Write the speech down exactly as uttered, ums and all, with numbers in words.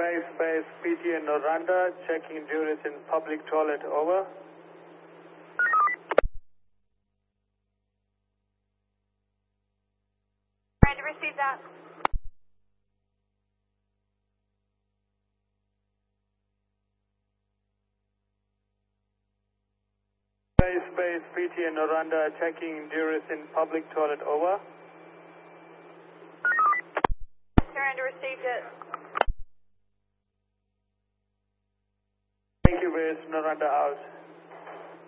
Space, space, P T and Noranda, checking jurors in public toilet, over. Trying to receive that. Space, space, P T and Noranda, checking jurors in public toilet, over. Surrender received it. Thank you, West, Noranda out.